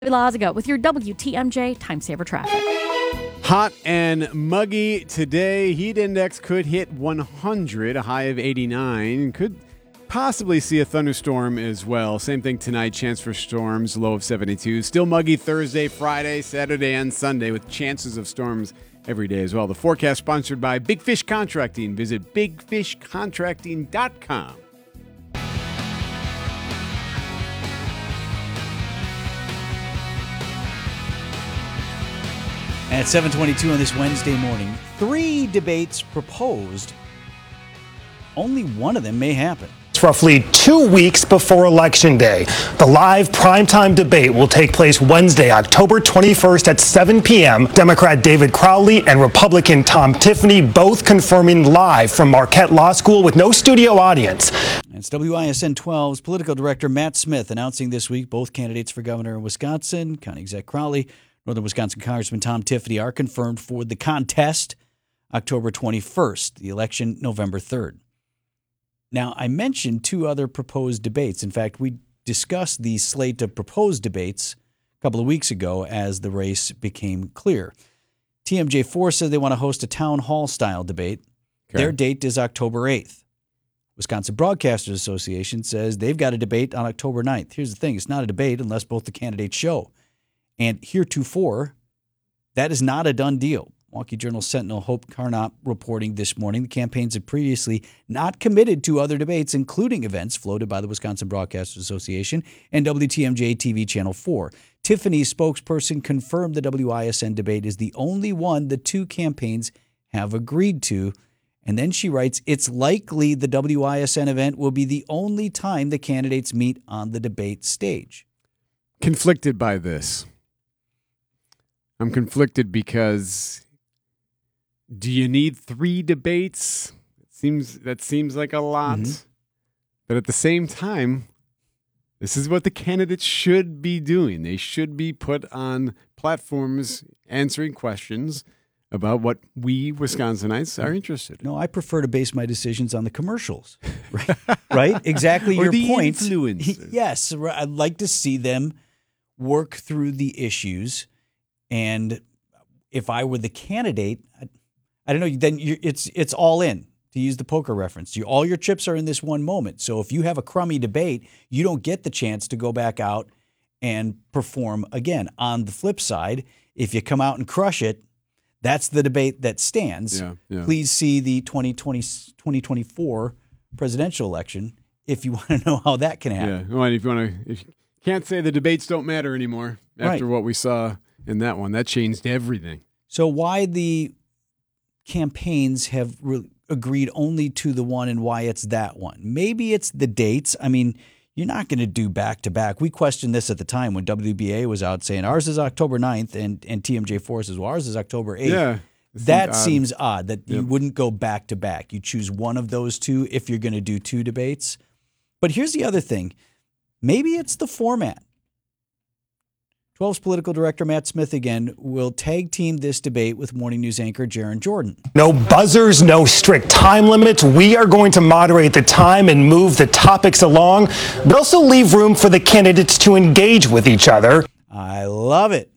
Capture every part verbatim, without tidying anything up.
Lazaga with your W T M J Time Saver Traffic. Hot and muggy today. Heat index could hit one hundred, a high of eighty-nine. Could possibly see a thunderstorm as well. Same thing tonight, chance for storms, low of seventy-two. Still muggy Thursday, Friday, Saturday, and Sunday with chances of storms every day as well. The forecast sponsored by Big Fish Contracting. Visit big fish contracting dot com. At seven twenty-two on this Wednesday morning, three debates proposed. Only one of them may happen. It's roughly two weeks before Election Day. The live primetime debate will take place Wednesday, October twenty-first at seven p.m. Democrat David Crowley and Republican Tom Tiffany both confirming live from Marquette Law School with no studio audience. It's W I S N twelve's political director Matt Smith announcing this week both candidates for governor of Wisconsin, County Exec Crowley, Northern Wisconsin Congressman Tom Tiffany are confirmed for the contest October twenty-first, the election November third. Now, I mentioned two other proposed debates. In fact, we discussed the slate of proposed debates a couple of weeks ago as the race became clear. T M J four said they want to host a town hall-style debate. Okay. Their date is October eighth. Wisconsin Broadcasters Association says they've got a debate on October ninth. Here's the thing. It's not a debate unless both the candidates show. And heretofore, that is not a done deal. Milwaukee Journal Sentinel Hope Carnop reporting this morning the campaigns had previously not committed to other debates, including events floated by the Wisconsin Broadcasters Association and W T M J T V Channel four. Tiffany's spokesperson confirmed the W I S N debate is the only one the two campaigns have agreed to. And then she writes, it's likely the W I S N event will be the only time the candidates meet on the debate stage. Conflicted by this. I'm conflicted because do you need three debates? It seems that seems like a lot. Mm-hmm. But at the same time, this is what the candidates should be doing. They should be put on platforms answering questions about what we Wisconsinites are interested in. No, I prefer to base my decisions on the commercials. Right? Right? Exactly or your the point. Influencers. Yes, I'd like to see them work through the issues. And if I were the candidate, I, I don't know, then you're, it's it's all in, to use the poker reference. You, all your chips are in this one moment. So if you have a crummy debate, you don't get the chance to go back out and perform again. On the flip side, if you come out and crush it, that's the debate that stands. Yeah, yeah. Please see the twenty twenty, twenty twenty-four presidential election if you want to know how that can happen. Yeah, well, if you want to, if you can't say the debates don't matter anymore after right. what we saw in that one. That changed everything. So why the campaigns have re- agreed only to the one and why it's that one? Maybe it's the dates. I mean, you're not going to do back-to-back. We questioned this at the time when W B A was out saying ours is October ninth and, and T M J four says, well, ours is October eighth. Yeah, that seems seems odd, odd that yep. you wouldn't go back-to-back. You choose one of those two if you're going to do two debates. But here's the other thing. Maybe it's the format. twelve's political director Matt Smith again will tag team this debate with morning news anchor Jaron Jordan. No buzzers, no strict time limits. We are going to moderate the time and move the topics along, but also leave room for the candidates to engage with each other. I love it.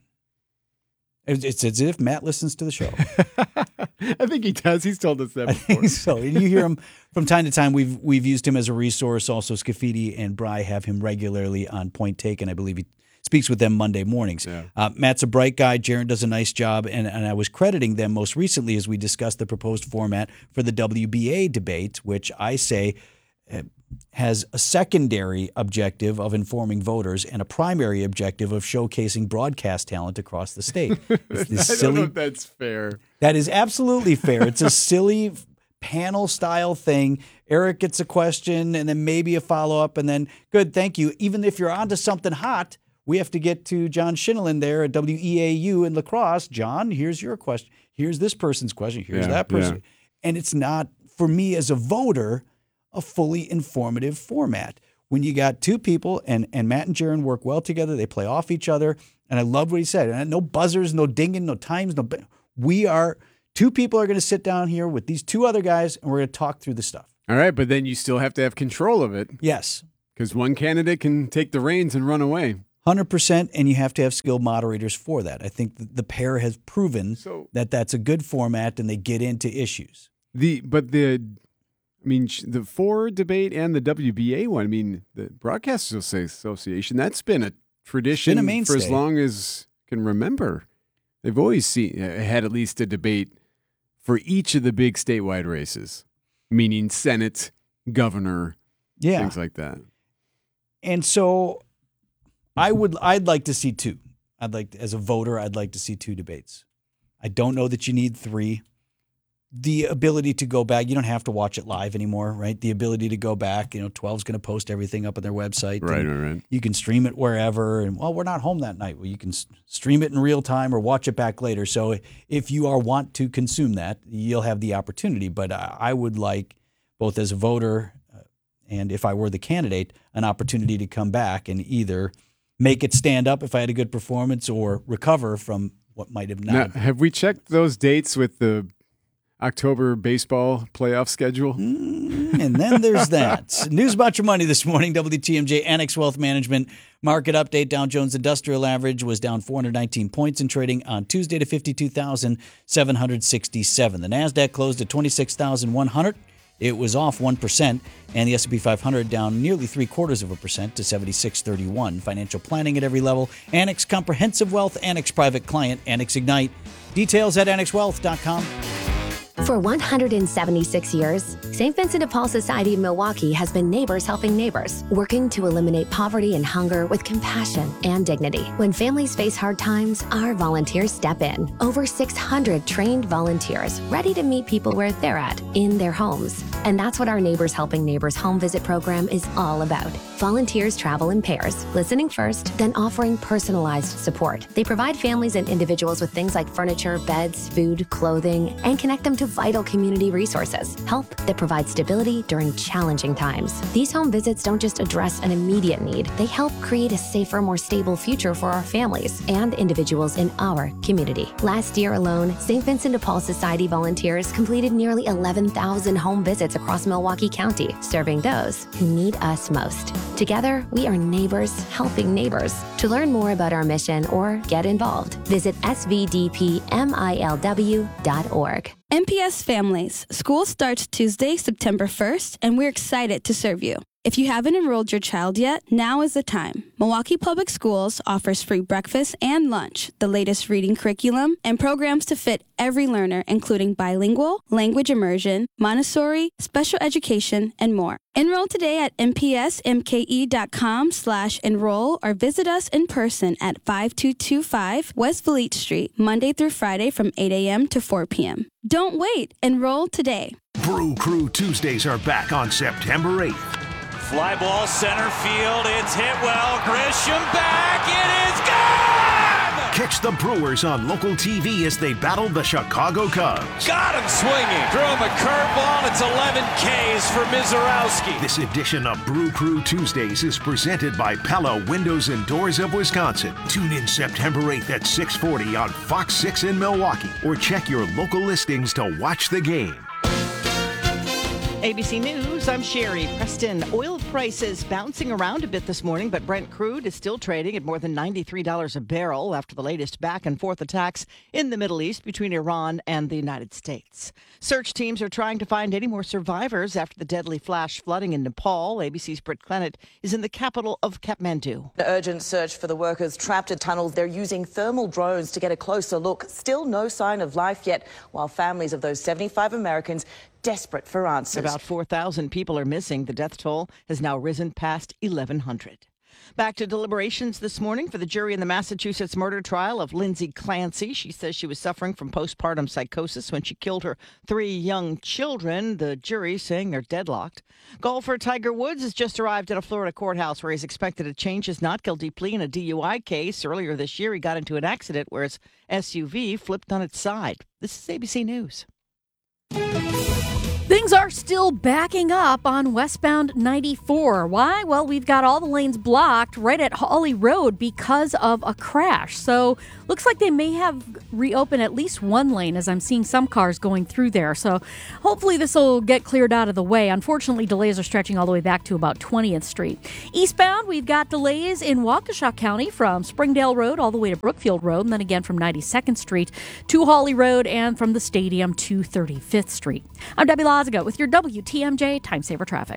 It's as if Matt listens to the show. I think he does. He's told us that before. I think so. And you hear him from time to time. We've we've used him as a resource. Also, Scafidi and Bry have him regularly on Point Taken. I believe he speaks with them Monday mornings. Yeah. Uh, Matt's a bright guy. Jaron does a nice job. And, and I was crediting them most recently as we discussed the proposed format for the W B A debate, which I say uh, has a secondary objective of informing voters and a primary objective of showcasing broadcast talent across the state. It's this I silly, don't know if that's fair. That is absolutely fair. It's a silly panel-style thing. Eric gets a question and then maybe a follow-up and then, good, thank you. Even if you're onto something hot, we have to get to John Shinelin there at W E A U in La Crosse. John, here's your question. Here's this person's question. Here's yeah, that person. Yeah. And it's not, for me as a voter, a fully informative format. When you got two people, and, and Matt and Jaron work well together, they play off each other, and I love what he said. And no buzzers, no dinging, no times, no. We are, two people are going to sit down here with these two other guys, and we're going to talk through the stuff. All right, but then you still have to have control of it. Yes. Because one candidate can take the reins and run away. one one hundred percent, and you have to have skilled moderators for that. I think the, the pair has proven So- that that's a good format, and they get into issues. The but the, I mean, sh- the four debate and the W B A one. I mean, the Broadcasters Association. That's been a tradition Been a for as mainstay. long as I can remember. They've always seen had at least a debate for each of the big statewide races, meaning Senate, governor, Yeah. things like that. And so I would I'd like to see two. I'd like as a voter, I'd like to see two debates. I don't know that you need three. The ability to go back, you don't have to watch it live anymore, right? The ability to go back, you know, twelve's going to post everything up on their website. Right, and right, right. You can stream it wherever. And, well, we're not home that night. Well, you can s- stream it in real time or watch it back later. So if you are want to consume that, you'll have the opportunity. But I, I would like, both as a voter uh, and if I were the candidate, an opportunity to come back and either make it stand up if I had a good performance or recover from what might have Now, not. have we checked those dates with the October baseball playoff schedule? And then there's that. News about your money this morning. W T M J Annex Wealth Management market update. Dow Jones Industrial Average was down four hundred nineteen points in trading on Tuesday to fifty-two thousand seven hundred sixty-seven. The NASDAQ closed at twenty-six thousand one hundred. It was off one percent, and the S and P five hundred down nearly three quarters of a percent to seventy-six thirty-one. Financial planning at every level. Annex Comprehensive Wealth, Annex Private Client, Annex Ignite. Details at annex wealth dot com. For one hundred seventy-six years, Saint Vincent de Paul Society of Milwaukee has been neighbors helping neighbors, working to eliminate poverty and hunger with compassion and dignity. When families face hard times, our volunteers step in. Over six hundred trained volunteers ready to meet people where they're at, in their homes. And that's what our Neighbors Helping Neighbors home visit program is all about. Volunteers travel in pairs, listening first, then offering personalized support. They provide families and individuals with things like furniture, beds, food, clothing, and connect them to vital community resources. Help that provides stability during challenging times. These home visits don't just address an immediate need, they help create a safer, more stable future for our families and individuals in our community. Last year alone, Saint Vincent de Paul Society volunteers completed nearly eleven thousand home visits across Milwaukee County, serving those who need us most. Together, we are neighbors helping neighbors. To learn more about our mission or get involved, visit s v d p milw dot org. M P S Families. School starts Tuesday, September first, and we're excited to serve you. If you haven't enrolled your child yet, now is the time. Milwaukee Public Schools offers free breakfast and lunch, the latest reading curriculum, and programs to fit every learner, including bilingual, language immersion, Montessori, special education, and more. Enroll today at m p s m k e dot com slash enroll or visit us in person at five two two five West Valete Street, Monday through Friday from eight a.m. to four p.m. Don't wait. Enroll today. Brew Crew Tuesdays are back on September eighth. Fly ball center field. It's hit well. Grisham back. It is gone! Catch the Brewers on local T V as they battle the Chicago Cubs. Got him swinging. Threw him a curveball. It's eleven Ks for Mizorowski. This edition of Brew Crew Tuesdays is presented by Pella Windows and Doors of Wisconsin. Tune in September eighth at six forty on Fox six in Milwaukee or check your local listings to watch the game. A B C News, I'm Sherry Preston. Oil prices bouncing around a bit this morning, but Brent crude is still trading at more than ninety-three dollars a barrel after the latest back and forth attacks in the Middle East between Iran and the United States. Search teams are trying to find any more survivors after the deadly flash flooding in Nepal. A B C's Britt Clennett is in the capital of Kathmandu. An urgent search for the workers trapped in tunnels. They're using thermal drones to get a closer look. Still no sign of life yet, while families of those seventy-five Americans desperate for answers. About four thousand people are missing. The death toll has now risen past eleven hundred. Back to deliberations this morning for the jury in the Massachusetts murder trial of Lindsay Clancy. She says she was suffering from postpartum psychosis when she killed her three young children. The jury saying they're deadlocked. Golfer Tiger Woods has just arrived at a Florida courthouse where he's expected to change his not guilty plea in a D U I case. Earlier this year, he got into an accident where his S U V flipped on its side. This is A B C News. Things are still backing up on westbound ninety-four. Why? Well, we've got all the lanes blocked right at Hawley Road because of a crash. So looks like they may have reopened at least one lane as I'm seeing some cars going through there. So hopefully this will get cleared out of the way. Unfortunately, delays are stretching all the way back to about twentieth Street. Eastbound, we've got delays in Waukesha County from Springdale Road all the way to Brookfield Road, and then again from ninety-second Street to Hawley Road and from the stadium to thirty-fifth Street. I'm Debbie Loziga with your W T M J Time Saver Traffic.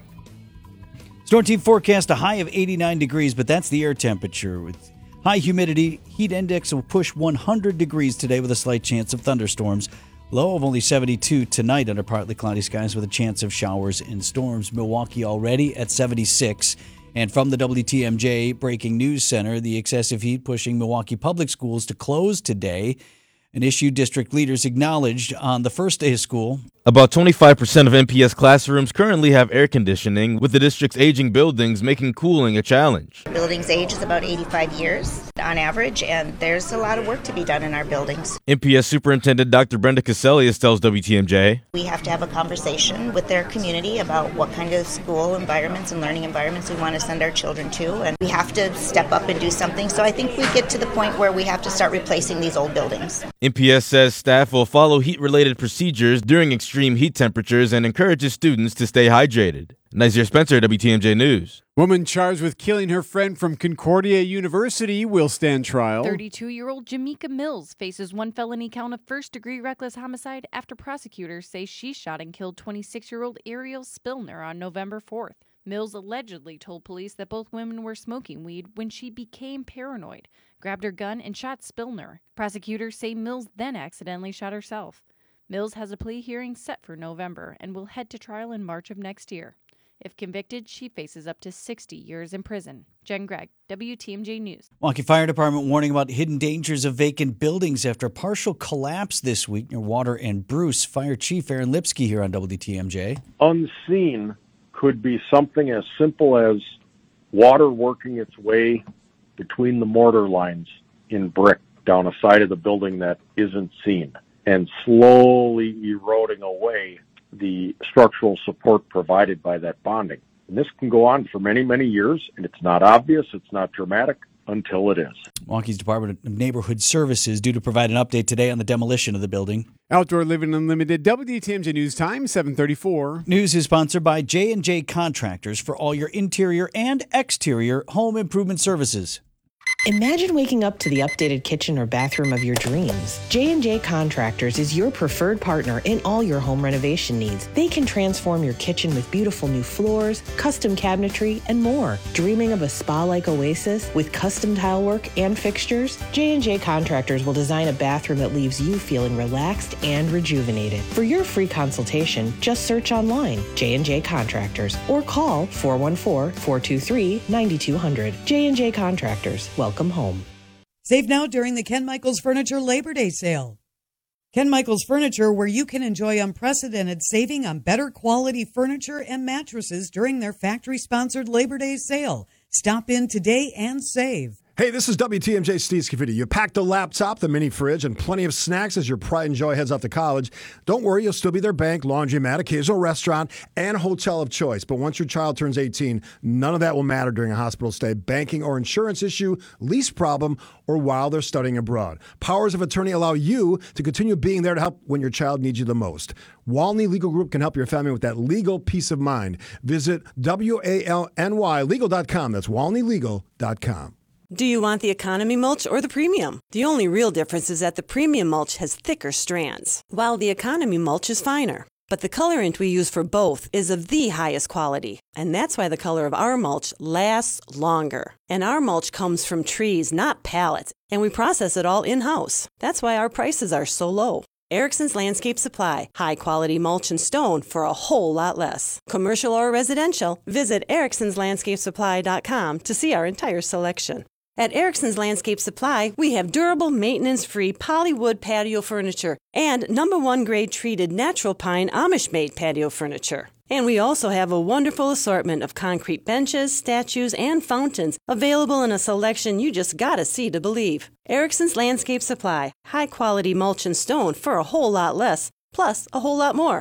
Storm Team forecast a high of eighty-nine degrees, but that's the air temperature. With high humidity, heat index will push one hundred degrees today with a slight chance of thunderstorms. Low of only seventy-two tonight under partly cloudy skies with a chance of showers and storms. Milwaukee already at seventy-six. And from the W T M J Breaking News Center, the excessive heat pushing Milwaukee Public Schools to close today. An issue district leaders acknowledged on the first day of school. About twenty-five percent of M P S classrooms currently have air conditioning, with the district's aging buildings making cooling a challenge. Building's age is about eighty-five years on average, and there's a lot of work to be done in our buildings. M P S Superintendent Doctor Brenda Caselius tells W T M J. We have to have a conversation with their community about what kind of school environments and learning environments we want to send our children to, and we have to step up and do something. So I think we get to the point where we have to start replacing these old buildings. M P S says staff will follow heat-related procedures during extreme heat temperatures and encourages students to stay hydrated. Nazir Spencer, W T M J News. Woman charged with killing her friend from Concordia University will stand trial. thirty-two-year-old Jamaica Mills faces one felony count of first-degree reckless homicide after prosecutors say she shot and killed twenty-six-year-old Ariel Spillner on November fourth. Mills allegedly told police that both women were smoking weed when she became paranoid, grabbed her gun, and shot Spillner. Prosecutors say Mills then accidentally shot herself. Mills has a plea hearing set for November and will head to trial in March of next year. If convicted, she faces up to sixty years in prison. Jen Gregg, W T M J News. Milwaukee Fire Department warning about hidden dangers of vacant buildings after partial collapse this week near Water and Bruce. Fire Chief Aaron Lipsky here on W T M J. Unseen could be something as simple as water working its way between the mortar lines in brick down a side of the building that isn't seen, and slowly eroding away the structural support provided by that bonding. And this can go on for many, many years, and it's not obvious, it's not dramatic, until it is. Milwaukee's Department of Neighborhood Services due to provide an update today on the demolition of the building. Outdoor Living Unlimited, W T M J News Time, seven thirty-four. News is sponsored by J and J Contractors for all your interior and exterior home improvement services. Imagine waking up to the updated kitchen or bathroom of your dreams. J and J Contractors is your preferred partner in all your home renovation needs. They can transform your kitchen with beautiful new floors, custom cabinetry, and more. Dreaming of a spa-like oasis with custom tile work and fixtures? J and J Contractors will design a bathroom that leaves you feeling relaxed and rejuvenated. For your free consultation, just search online, J and J Contractors, or call four one four, four two three, nine two zero zero. J and J Contractors. Welcome home. Save now during the Ken Michaels Furniture Labor Day sale. Ken Michaels Furniture, where you can enjoy unprecedented saving on better quality furniture and mattresses during their factory-sponsored Labor Day sale. Stop in today and save. Hey, this is W T M J Steve Scafidi. You packed a laptop, the mini fridge, and plenty of snacks as your pride and joy heads off to college. Don't worry, you'll still be their bank, laundromat, occasional restaurant, and hotel of choice. But once your child turns eighteen, none of that will matter during a hospital stay, banking or insurance issue, lease problem, or while they're studying abroad. Powers of attorney allow you to continue being there to help when your child needs you the most. Walney Legal Group can help your family with that legal peace of mind. Visit W A L N Y legal dot com. That's walney legal dot com. Do you want the economy mulch or the premium? The only real difference is that the premium mulch has thicker strands, while the economy mulch is finer. But the colorant we use for both is of the highest quality, and that's why the color of our mulch lasts longer. And our mulch comes from trees, not pallets, and we process it all in-house. That's why our prices are so low. Erickson's Landscape Supply, high-quality mulch and stone for a whole lot less. Commercial or residential, visit ericksons landscape supply dot com to see our entire selection. At Erickson's Landscape Supply, we have durable, maintenance-free polywood patio furniture and number one grade treated natural pine Amish-made patio furniture. And we also have a wonderful assortment of concrete benches, statues, and fountains available in a selection you just gotta see to believe. Erickson's Landscape Supply, high-quality mulch and stone for a whole lot less, plus a whole lot more.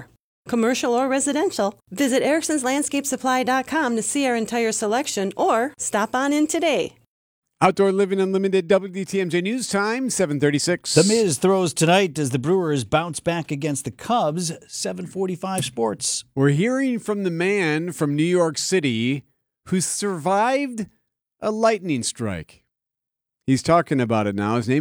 commercial or residential. Visit Erickson's Landscape Supply dot com to see our entire selection or stop on in today. Outdoor Living Unlimited W T M J News Time, seven thirty-six. The Miz throws tonight as the Brewers bounce back against the Cubs, seven forty-five Sports. We're hearing from the man from New York City who survived a lightning strike. He's talking about it now. His name